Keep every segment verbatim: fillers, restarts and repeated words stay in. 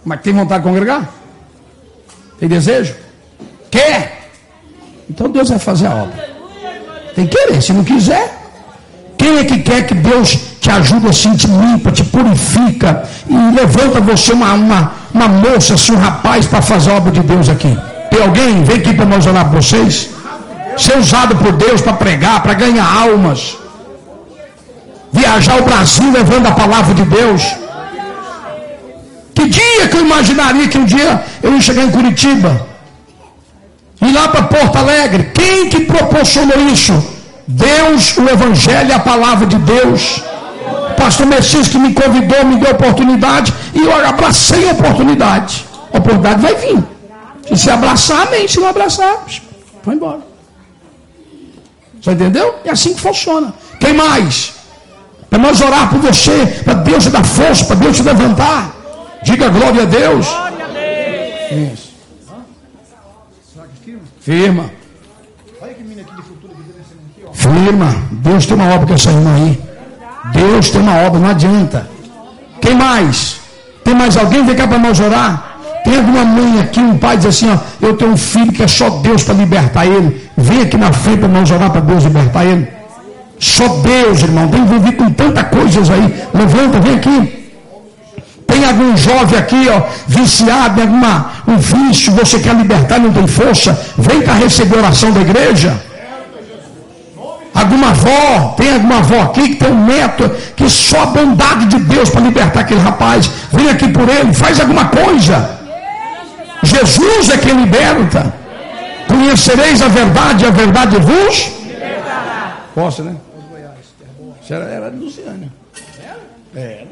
Mas tem vontade de congregar? Tem desejo? Quer? Então Deus vai fazer a obra. Tem que querer, se não quiser. Quem é que quer que Deus te ajude assim, te limpa, te purifica e levanta você uma, uma, uma moça, assim, um rapaz para fazer a obra de Deus aqui? Tem alguém? Vem aqui para nós orar por vocês. Ser usado por Deus para pregar, para ganhar almas. Viajar o Brasil levando a palavra de Deus. Que dia que eu imaginaria que um dia eu ia chegar em Curitiba? Ir lá para Porto Alegre? Quem que proporcionou isso? Deus, o Evangelho, a palavra de Deus. Pastor Messias que me convidou, me deu oportunidade e eu abracei a oportunidade. A oportunidade vai vir. Se você abraçar, amém. Se não abraçar, vai embora. Você entendeu? É assim que funciona. Quem mais? Para nós orar por você, para Deus te dar força, para Deus te levantar. Diga glória a Deus. Glória a Deus. Isso. Firma. Firma. Deus tem uma obra com essa irmã aí. Deus tem uma obra, não adianta. Quem mais? Tem mais alguém? Vem cá para nós orar. Tem alguma mãe aqui, um pai diz assim, ó, eu tenho um filho que é só Deus para libertar ele. Vem aqui na frente para nós orar para Deus libertar ele. Só Deus, irmão. Tem envolvido com tanta coisas aí. Levanta, vem aqui. Tem algum jovem aqui, ó, viciado em alguma, um vício, você quer libertar, não tem força? Vem cá receber a oração da igreja. Alguma avó, tem alguma avó aqui que tem um neto que só a bondade de Deus para libertar aquele rapaz. Vem aqui por ele, faz alguma coisa. Jesus é quem liberta. Conhecereis a verdade e a verdade vos libertará. Posso, né? Era, era de Luciana. Era?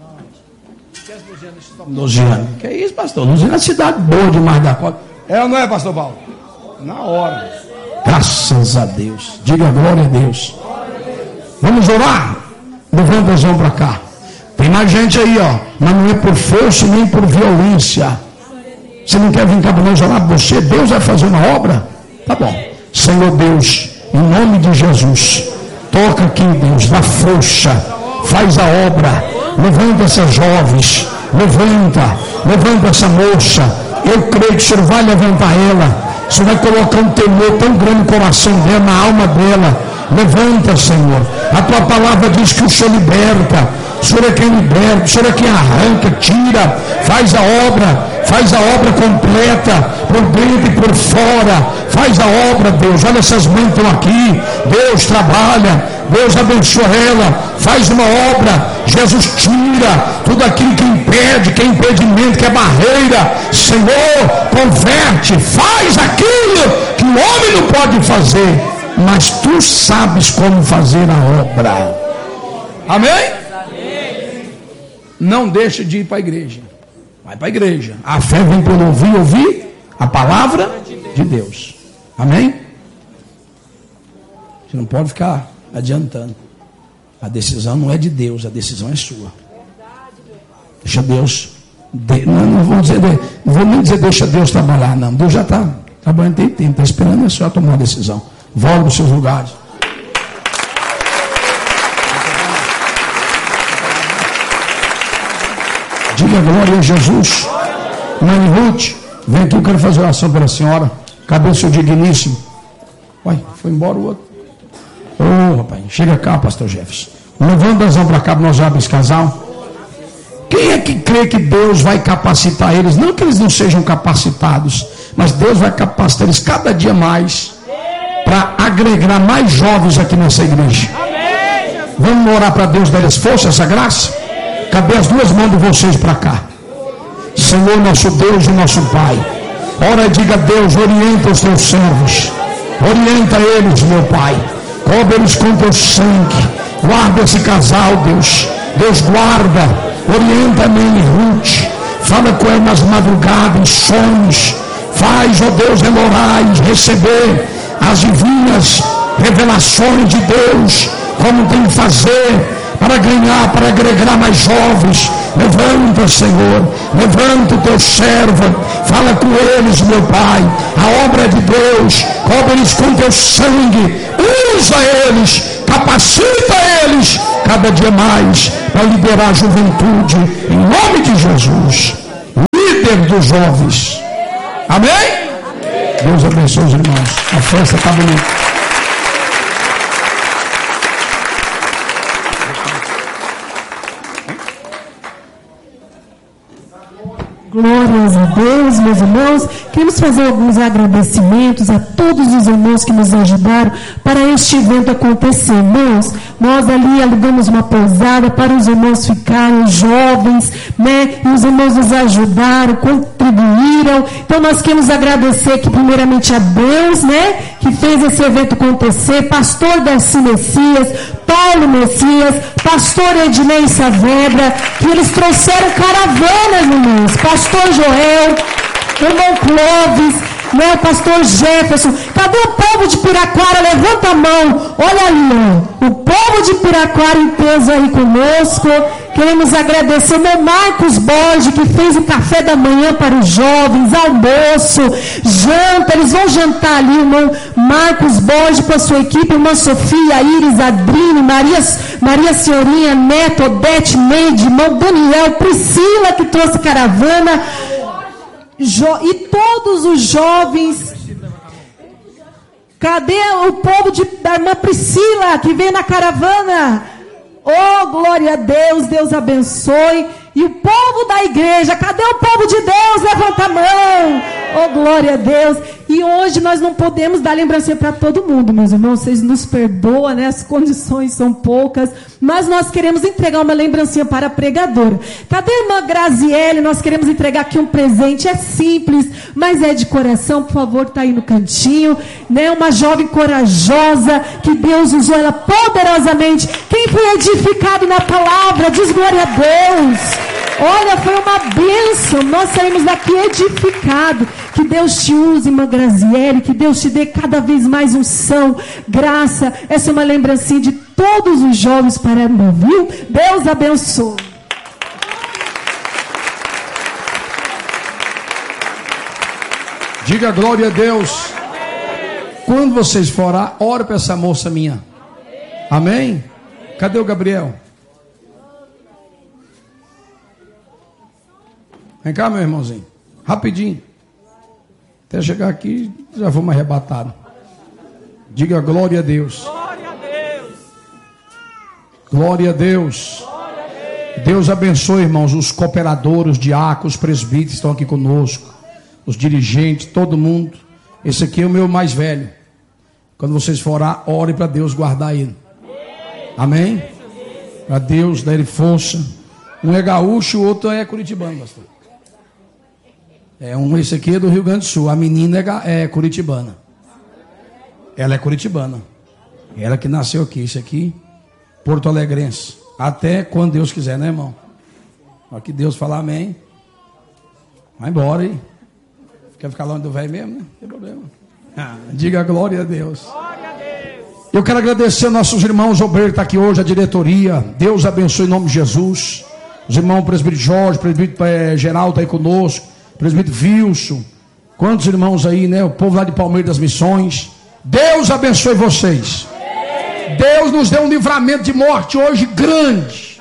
Luciana. Que é isso, pastor? Luciana é uma cidade boa demais da conta. É ou não é, pastor Paulo? Na hora. Graças a Deus. Diga glória a Deus. Vamos orar? Levanta as mãos para cá. Tem mais gente aí, ó. Mas não é por força nem por violência. Você não quer vir cá para nós orar por você? Deus vai fazer uma obra? Tá bom. Senhor Deus, em nome de Jesus, toca aqui, Deus, dá força. Faz a obra. Levanta essas jovens. Levanta. Levanta essa moça. Eu creio que o Senhor vai levantar ela. O Senhor vai colocar um temor tão grande no coração dela, na alma dela. Levanta, Senhor. A tua palavra diz que o Senhor liberta. O Senhor é quem liberta. O Senhor é quem arranca, tira. Faz a obra. Faz a obra completa. Por dentro e por fora. Faz a obra, Deus. Olha, essas mães estão aqui. Deus trabalha. Deus abençoa ela. Faz uma obra. Jesus tira tudo aquilo que impede, que é impedimento, que é barreira. Senhor, converte. Faz aquilo que o homem não pode fazer. Mas tu sabes como fazer a obra. Amém? Não deixa de ir para a igreja. Vai para a igreja. A fé vem pelo ouvir, ouvir a palavra de Deus. Amém? Você não pode ficar adiantando. A decisão não é de Deus, a decisão é sua. Deixa Deus. De, não, não, vou dizer, não vou nem dizer deixa Deus trabalhar, não. Deus já está trabalhando, tem tempo, está esperando a senhora tomar uma decisão. Volta para os seus lugares. Diga glória a Jesus. Mãe Ruth, vem aqui, eu quero fazer oração pela senhora. Cadê o seu digníssimo? Uai, foi embora o outro. Ô, oh, rapaz, chega cá, pastor Jefferson. Levando as mãos para cá, nós abrimos esse casal. Quem é que crê que Deus vai capacitar eles? Não que eles não sejam capacitados, mas Deus vai capacitar eles cada dia mais para agregar mais jovens aqui nessa igreja. Vamos orar para Deus dar-lhes força, essa graça? Cadê as duas mãos de vocês para cá? Senhor, nosso Deus e nosso Pai, ora e diga a Deus, orienta os teus servos, orienta eles, meu Pai, cobre eles com teu sangue, guarda esse casal, Deus, Deus guarda, orienta a mãe Ruth, fala com ela nas madrugadas, em sonhos, faz, ó Deus, ela orar e receber as divinas revelações de Deus, como tem que fazer para ganhar, para agregar mais jovens. Levanta, Senhor, levanta o teu servo, fala com eles, meu Pai, a obra é de Deus, cobre eles com teu sangue, usa eles, capacita eles cada dia mais para liberar a juventude, em nome de Jesus. líder dos jovens. Amém? Amém. Deus abençoe os irmãos. A festa está bonita. Glórias a Deus, meus irmãos. Queremos fazer alguns agradecimentos a todos os irmãos que nos ajudaram para este evento acontecer. Irmãos, nós ali alugamos uma pousada para os irmãos ficarem jovens, né? E os irmãos nos ajudaram, contribuíram. Então nós queremos agradecer aqui primeiramente a Deus, né? Que fez esse evento acontecer. Pastor Darcy Messias, Paulo Messias, Pastor Ednei Saavedra, que eles trouxeram caravanas, irmãos. Pastor Joel, irmão Clóvis, né, o pastor Jefferson. Cadê o povo de Piraquara? Levanta a mão. Olha ali, ó. O povo de Piraquara em peso aí conosco. Queremos agradecer o meu Marcos Borges, que fez o café da manhã para os jovens, almoço, janta. Eles vão jantar ali, o irmão Marcos Borges com a sua equipe, irmã Sofia, Iris, Adrine, Maria, Maria Senhorinha, Neto, Odete, Neide, irmão Daniel, Priscila, que trouxe caravana. Jo- e todos os jovens. Cadê o povo de, da irmã Priscila, que veio na caravana? Oh, glória a Deus, Deus abençoe. E o povo da igreja, cadê o povo de Deus? Levanta a mão. Oh, glória a Deus. E hoje nós não podemos dar lembrança para todo mundo, meus irmãos. Vocês nos perdoam, né? As condições são poucas. Mas nós queremos entregar uma lembrancinha para a pregadora. Cadê a irmã Graziele? Nós queremos entregar aqui um presente. É simples, mas é de coração. Por favor, está aí no cantinho. Né? Uma jovem corajosa, que Deus usou ela poderosamente. Quem foi edificado na palavra, diz glória a Deus. Olha, foi uma bênção. Nós saímos daqui edificados. Que Deus te use, irmã Graziele. Que Deus te dê cada vez mais unção, graça. Essa é uma lembrancinha de todos os jovens para mim, viu? Deus abençoe. Diga glória a Deus. Quando vocês forem, ore para essa moça minha. Amém? Cadê o Gabriel? Vem cá, meu irmãozinho. Rapidinho. Até chegar aqui, já vamos arrebatado. Diga glória a Deus. Glória a Deus. Glória a Deus. Glória a Deus. Deus abençoe, irmãos, os cooperadores, os diáconos, os presbíteros que estão aqui conosco, os dirigentes, todo mundo. Esse aqui é o meu mais velho. Quando vocês forem orar, ore para Deus guardar ele. Amém? Para Deus dar ele força. Um é gaúcho, o outro é curitibano, pastor. É um, esse aqui é do Rio Grande do Sul. A menina é, ga- é curitibana. Ela é curitibana. Ela que nasceu aqui. Esse aqui, Porto Alegrense. Até quando Deus quiser, né, irmão? Só que Deus falar amém. Vai embora aí. Quer ficar longe do velho mesmo, né? Não tem problema. Ah, diga glória a Deus. Glória a Deus. Eu quero agradecer aos nossos irmãos obreiros que estão aqui hoje, a diretoria. Deus abençoe em nome de Jesus. Os irmãos presbítero Jorge, presbítero eh, Geraldo está aí conosco. Presbítero Wilson. Quantos irmãos aí, né? O povo lá de Palmeiras das Missões. Deus abençoe vocês. Deus nos deu um livramento de morte hoje grande.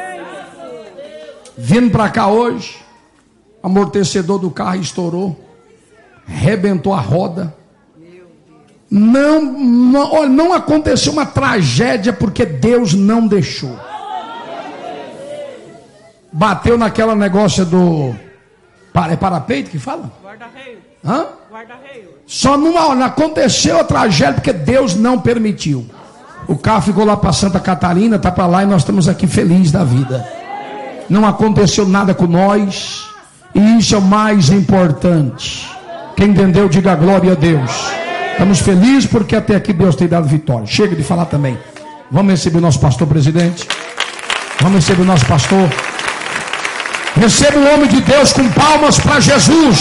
Vindo para cá hoje, o amortecedor do carro estourou. Rebentou a roda. Não, não, olha, não aconteceu uma tragédia porque Deus não deixou. Bateu naquela negócio do para, é parapeito que fala? Guarda-reio. Hã? Guarda-reio. Só não, não aconteceu a tragédia porque Deus não permitiu. O carro ficou lá para Santa Catarina, está para lá e nós estamos aqui felizes da vida. Não aconteceu nada com nós e isso é o mais importante. Quem entendeu, diga glória a Deus. Estamos felizes porque até aqui Deus tem dado vitória. Chega de falar também. Vamos receber o nosso pastor presidente. Vamos receber o nosso pastor. Receba o homem de Deus com palmas para Jesus.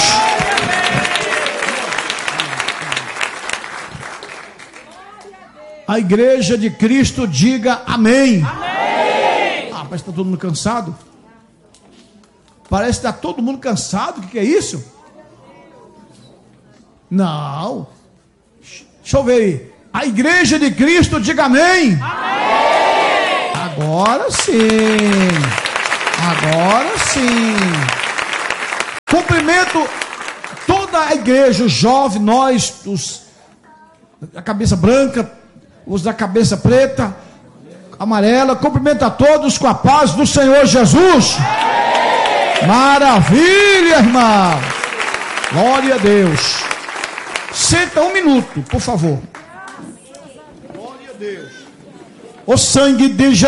A igreja de Cristo diga amém. Amém. Ah, parece que está todo mundo cansado. Parece que está todo mundo cansado. O que, que é isso? Não. Deixa eu ver aí. A igreja de Cristo diga amém. Amém. Agora sim. Agora sim. Cumprimento toda a igreja, os jovens, nós, os da cabeça branca, os da cabeça preta, amarela. Cumprimento a todos com a paz do Senhor Jesus. Maravilha, irmão. Glória a Deus. Senta um minuto, por favor. Glória a Deus. O sangue de Jesus.